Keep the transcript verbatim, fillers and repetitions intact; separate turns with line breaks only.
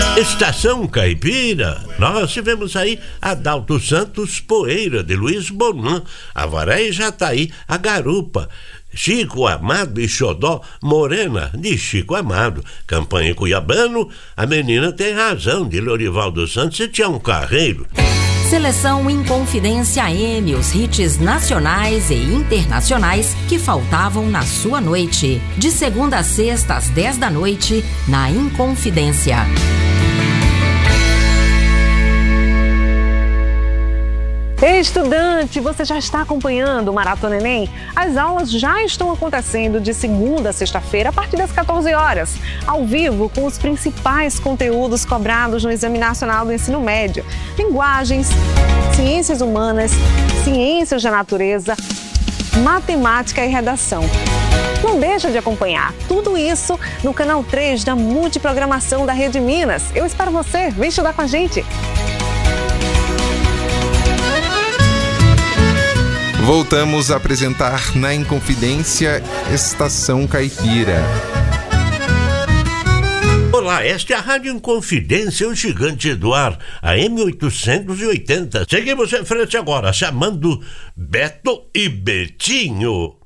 Estação Caipira, nós tivemos aí Adalto Santos, Poeira, de Luiz Bonan, Avaré e Jataí, A Garupa, Chico Amado e Xodó, Morena, de Chico Amado, Campanha Cuiabano, A Menina Tem Razão, de Lorivaldo Santos e Tião Carreiro.
Seleção Inconfidência A M, os hits nacionais e internacionais que faltavam na sua noite. De segunda a sexta, às dez da noite, na Inconfidência.
Estudante, você já está acompanhando o Maratona Enem? As aulas já estão acontecendo de segunda a sexta-feira, a partir das quatorze horas, ao vivo, com os principais conteúdos cobrados no Exame Nacional do Ensino Médio: linguagens, ciências humanas, ciências da natureza, matemática e redação. Não deixa de acompanhar tudo isso no canal três da Multiprogramação da Rede Minas. Eu espero você, vem estudar com a gente!
Voltamos a apresentar na Inconfidência Estação Caipira.
Olá, esta é a Rádio Inconfidência, o gigante do ar, a M oitocentos e oitenta. Seguimos em frente agora, chamando Beto e Betinho.